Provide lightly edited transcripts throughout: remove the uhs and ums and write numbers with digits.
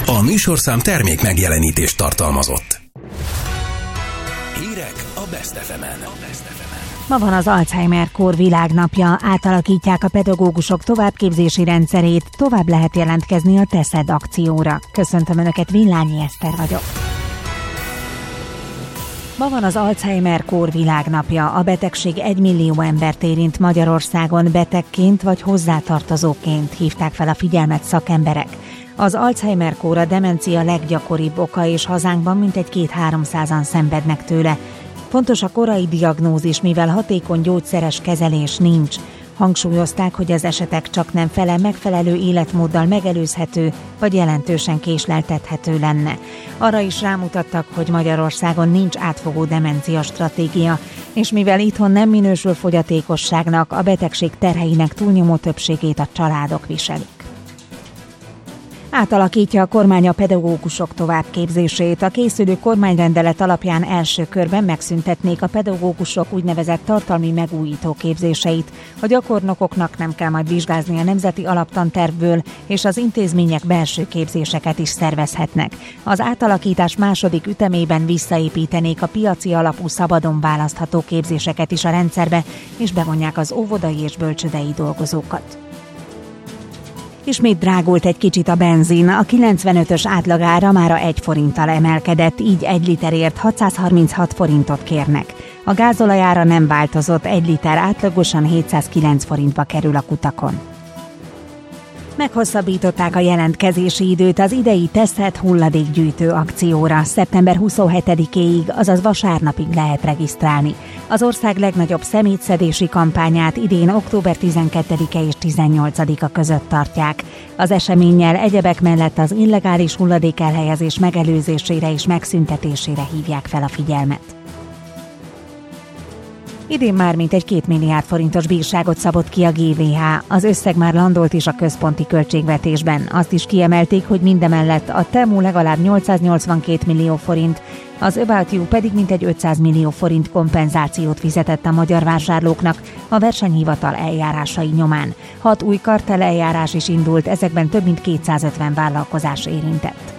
A műsorszám termék megjelenítést tartalmazott. Hírek a Best FM-en. Ma van az Alzheimer-kór világnapja, átalakítják a pedagógusok továbbképzési rendszerét, tovább lehet jelentkezni a Teszed akcióra. Köszöntöm Önöket, Villányi Eszter vagyok. Ma van az Alzheimer-kór világnapja. A betegség 1 millió embert érint Magyarországon, betegként vagy hozzátartozóként hívták fel a figyelmet szakemberek. Az Alzheimer-kór a demencia leggyakoribb oka, és hazánkban mintegy 200-300-an szenvednek tőle. Fontos a korai diagnózis, mivel hatékony gyógyszeres kezelés nincs. Hangsúlyozták, hogy az esetek csaknem fele megfelelő életmóddal megelőzhető, vagy jelentősen késleltethető lenne. Arra is rámutattak, hogy Magyarországon nincs átfogó demencia stratégia, és mivel itthon nem minősül fogyatékosságnak, a betegség terheinek túlnyomó többségét a családok viselik. Átalakítja a kormány a pedagógusok továbbképzését. A készülő kormányrendelet alapján első körben megszüntetnék a pedagógusok úgynevezett tartalmi megújító képzéseit. A gyakornokoknak nem kell majd vizsgázni a nemzeti alaptantervből, és az intézmények belső képzéseket is szervezhetnek. Az átalakítás második ütemében visszaépítenék a piaci alapú szabadon választható képzéseket is a rendszerbe, és bevonják az óvodai és bölcsődei dolgozókat. Ismét drágult egy kicsit a benzin, a 95-ös átlagára mára 1 forinttal emelkedett, így 1 literért 636 forintot kérnek. A gázolajára nem változott, 1 liter átlagosan 709 forintba kerül a kutakon. Meghosszabbították a jelentkezési időt az idei Teszed hulladékgyűjtő akcióra. Szeptember 27-éig, azaz vasárnapig lehet regisztrálni. Az ország legnagyobb szemétszedési kampányát idén október 12-e és 18-a között tartják. Az eseménnyel egyebek mellett az illegális hulladékelhelyezés megelőzésére és megszüntetésére hívják fel a figyelmet. Idén már mintegy 2 milliárd forintos bírságot szabott ki a GVH. Az összeg már landolt is a központi költségvetésben. Azt is kiemelték, hogy mindemellett a Temu legalább 882 millió forint, az About You pedig mintegy 500 millió forint kompenzációt fizetett a magyar vásárlóknak a versenyhivatal eljárásai nyomán. 6 új kartel eljárás is indult, ezekben több mint 250 vállalkozás érintett.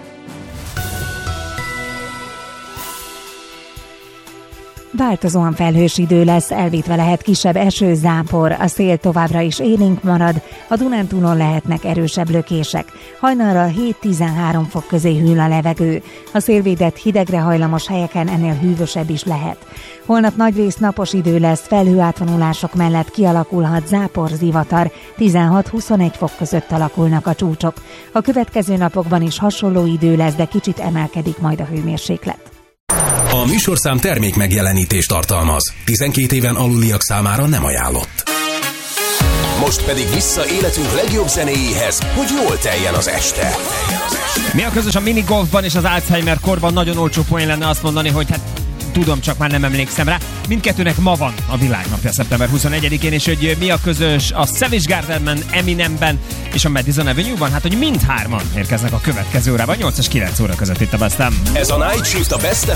Változóan felhős idő lesz, elvétve lehet kisebb eső, zápor, a szél továbbra is élénk marad, a Dunántúlon lehetnek erősebb lökések. Hajnalra 7-13 fok közé hűl a levegő. A szélvédett hidegre hajlamos helyeken ennél hűvösebb is lehet. Holnap nagyrészt napos idő lesz, felhőátvonulások mellett kialakulhat zápor, zivatar, 16-21 fok között alakulnak a csúcsok. A következő napokban is hasonló idő lesz, de kicsit emelkedik majd a hőmérséklet. A műsorszám termék megjelenítést tartalmaz. 12 éven aluliak számára nem ajánlott. Most pedig vissza életünk legjobb zenéjéhez, hogy jól teljen az este. Mi a közös a minigolfban és az Alzheimer-korban? Nagyon olcsó poén lenne azt mondani, hogy hát tudom, csak már nem emlékszem rá. Mindkettőnek ma van a világnapja szeptember 21-én, és hogy mi a közös a Savage Gardenben, Eminemben és a Madison Avenue-ban? Hát, hogy mindhárman érkeznek a következő órában, 8 és 9 óra között itt a Best FM. Ez a Night Shift a Best